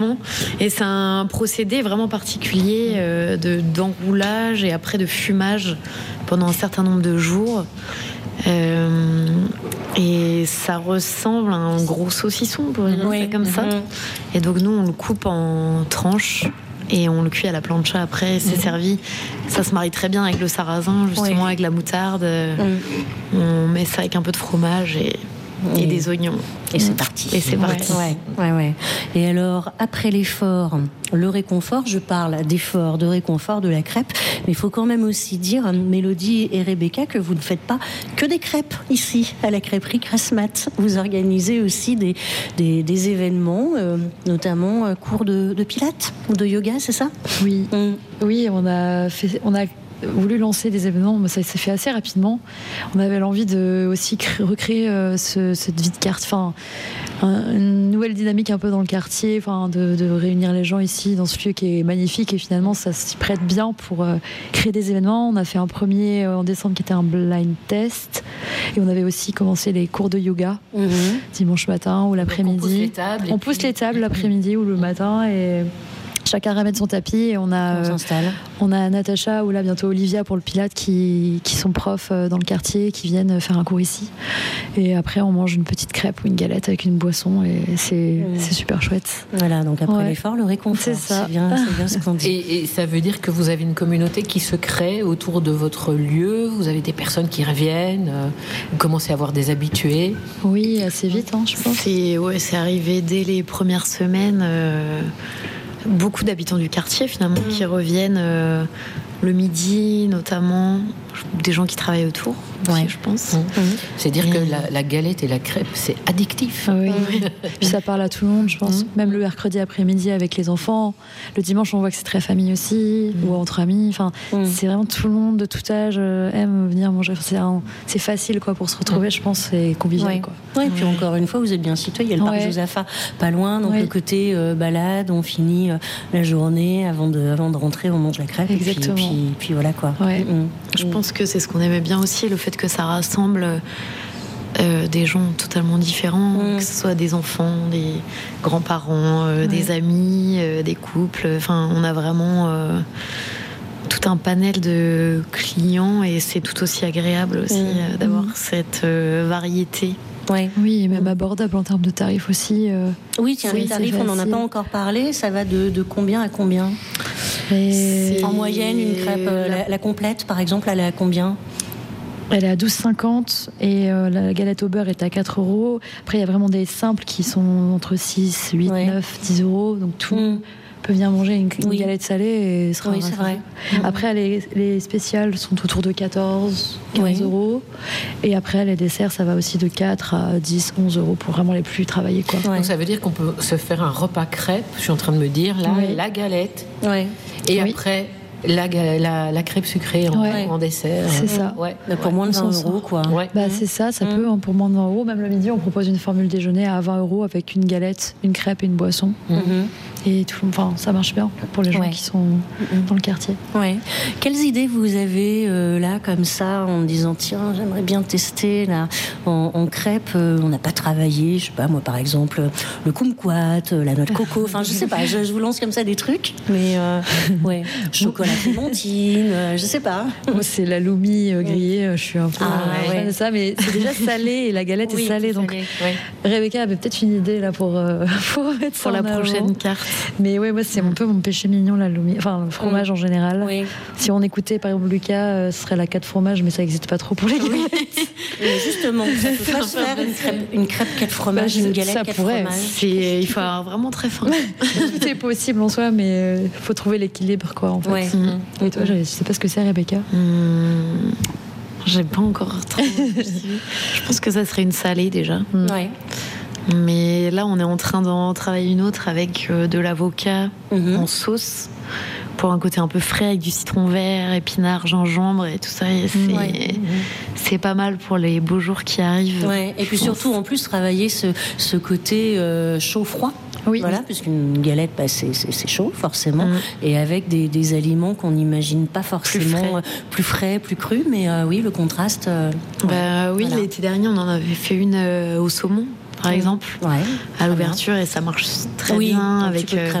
Et c'est un procédé vraiment particulier d'enroulage et après de fumage pendant un certain nombre de jours. Et ça ressemble à un gros saucisson, pour dire ça comme ça. Et donc nous, on le coupe en tranches et on le cuit à la plancha après. C'est servi. Ça se marie très bien avec le sarrasin, justement, avec la moutarde. On met ça avec un peu de fromage et des oignons. Et c'est parti. Et c'est parti. Ouais. Et alors, après l'effort, le réconfort, je parle d'effort, de réconfort de la crêpe, mais il faut quand même aussi dire, Mélodie et Rebecca, que vous ne faites pas que des crêpes ici, à la crêperie Grasse-Mat. Vous organisez aussi des événements, notamment cours de pilates ou de yoga, c'est ça ? Oui. Oui, on a voulu lancer des événements, mais ça s'est fait assez rapidement. On avait l'envie de aussi recréer cette vie de quartier, une nouvelle dynamique un peu dans le quartier, de réunir les gens ici dans ce lieu qui est magnifique, et finalement ça s'y prête bien pour créer des événements. On a fait un premier en décembre qui était un blind test, et on avait aussi commencé les cours de yoga dimanche matin ou l'après-midi. On pousse les tables l'après-midi ou le matin, et chacun ramène son tapis, et on a Natacha ou là bientôt Olivia pour le pilate qui sont profs dans le quartier, qui viennent faire un cours ici. Et après on mange une petite crêpe ou une galette avec une boisson, et c'est super chouette. Voilà, donc après l'effort, le réconfort. C'est ça. C'est bien ce qu'on dit. Et ça veut dire que vous avez une communauté qui se crée autour de votre lieu. Vous avez des personnes qui reviennent. Vous commencez à avoir des habitués. Oui, assez vite, je pense. C'est arrivé dès les premières semaines. Beaucoup d'habitants du quartier finalement qui reviennent le midi, notamment des gens qui travaillent autour, je pense. C'est-à-dire que la galette et la crêpe, c'est addictif. Oui. Puis ça parle à tout le monde, je pense. Même le mercredi après-midi avec les enfants. Le dimanche, on voit que c'est très famille aussi, ou entre amis. C'est vraiment tout le monde de tout âge aime venir manger. C'est facile pour se retrouver, je pense, c'est convivial. Et puis encore une fois, vous êtes bien situé. Il y a le parc Josaphat pas loin, donc le côté balade, on finit la journée avant de rentrer, on mange la crêpe. Exactement. Et puis voilà quoi. Je pense que c'est ce qu'on aimait bien aussi, le fait que ça rassemble des gens totalement différents, que ce soit des enfants, des grands-parents, des amis, des couples. On a vraiment tout un panel de clients, et c'est tout aussi agréable aussi d'avoir cette variété. Oui, et même abordable en termes de tarifs aussi. Oui, tiens, les tarifs, on n'en a pas encore parlé. Ça va de combien à combien ? En moyenne, une crêpe, la complète, par exemple, elle est à combien ? Elle est à 12,50 et la galette au beurre est à 4 €. Après, il y a vraiment des simples qui sont entre 6, 8, 9, 10 €. Donc tout peut venir manger une galette salée et sera c'est vrai. Après, les spéciales sont autour de 14, 15 €. Et après, les desserts, ça va aussi de 4 à 10, 11 € pour vraiment les plus travaillés. Donc ça veut dire qu'on peut se faire un repas crêpe, je suis en train de me dire, là, la galette. Et après... La crêpe sucrée en dessert. C'est ça. Pour moins de 100 €, quoi. C'est ça peut, pour moins de 20 €. Même le midi, on propose une formule déjeuner à 20 € avec une galette, une crêpe et une boisson. Et ça marche bien pour les gens qui sont dans le quartier. Quelles idées vous avez là, comme ça, en disant tiens, j'aimerais bien tester là, en crêpe, on n'a pas travaillé, je sais pas, moi par exemple, le kumquat, la noix de coco, je sais pas, je vous lance comme ça des trucs, mais chocolat clémentine, je sais pas. Moi, c'est la loumi grillée, je suis un peu fan de ça, mais c'est déjà salé et la galette est salée. Donc, Rebecca avait peut-être une idée là pour mettre ça pour la prochaine carte. Mais moi, c'est un peu mon péché mignon, la loumi. Le fromage en général. Si on écoutait par exemple Lucas, ce serait la 4 fromages, mais ça n'existe pas trop pour les galettes. Mais justement, ça peut pas se faire une crêpe 4 fromages, une galette 4 fromages. Il faut avoir vraiment très faim. Tout est possible en soi, mais il faut trouver l'équilibre, en fait. Et toi, je sais pas ce que c'est, Rebecca. J'ai pas encore trop. Je pense que ça serait une salée déjà. Mais là, on est en train d'en travailler une autre avec de l'avocat en sauce, pour un côté un peu frais, avec du citron vert, épinards, gingembre et tout ça. Et c'est pas mal pour les beaux jours qui arrivent. Et puis surtout, en plus, travailler ce côté chaud-froid. Voilà, puisqu'une galette, c'est chaud, forcément, et avec des aliments qu'on n'imagine pas forcément plus frais, plus crus, mais le contraste. L'été dernier, on en avait fait une au saumon. par exemple, à l'ouverture, et ça marche très bien avec